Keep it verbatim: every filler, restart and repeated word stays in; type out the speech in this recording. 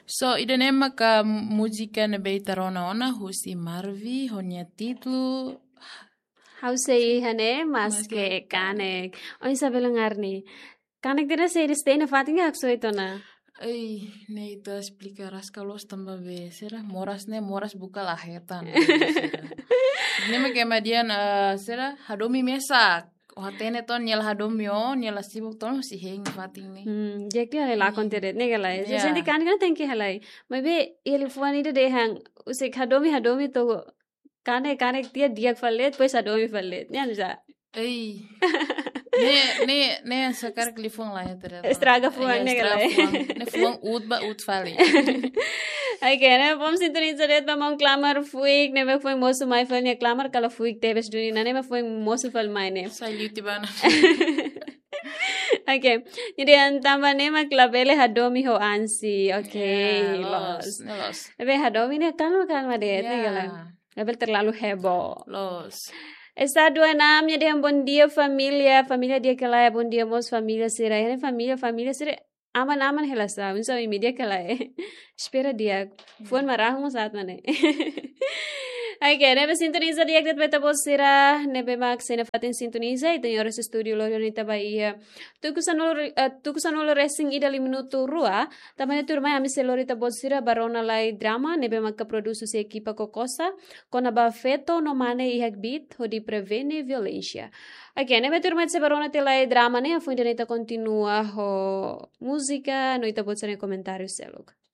So, idonema ka música na beitarona ona husi Marvi, honya titlu. Hausay hane mas ke kanek. O Isabel ngarni. Kanek tira say stay na fatinga akso ito na. Ay, neita explicarás kalos tamba besera. Moras ne, moras buka lahetan. Nema kemadian uh, sera hadomi mesak. Ohatene ton nyel hadomi o, nyel sibuk ton si heng fating ni. Hmm, jeki hale lakon tere ne galai. Yeah. Sendi kan kan thank you halai. Maybe ili fuani de de hang use hadomi hadomi to kane kane tia diak fallet pues hadomi fallet. Nyan ja. Ay. ne ne ne sakar klifong lah ya tere. Estraga fuang ne galai. Ne fuang ut ba ut fali. Ay kena pom sintoniza red ba mong clamor fuik ne me fuing mosu mai fal ne clamor kala fuik teves duni na ne me fuing mosu fal mai ne. Saluti bana. Okay. Jadi antama nema klabele hadomi ho ansi. Okay. Yeah, los. Los. Tapi hadomi ne kalma kalma deh. Yeah. Nih Label terlalu heboh. Los. Está dua namanya dia bom dia família, família dia que lá é bom dia mos família será, é família, família será aman aman helasa, unsa mi media que lá é. Espera dia, phone marah mo saat mana. Ay, que nebe sintoniza dia que beta bosira, nebe max sena fatin sintoniza itu nyoros studio lo Unita Bahia. Tuku sanul tuku sanul racing ida lima minuto rua, tamane turma ami selorita bosira barona lai drama nebe mak produsu se equipa kokosa, con abafeto no mane ihak beat hodi prevene violência. Ok, nebe turma se barona te lai drama ne afuinde neta continua ho música, noita bosira comentários selok.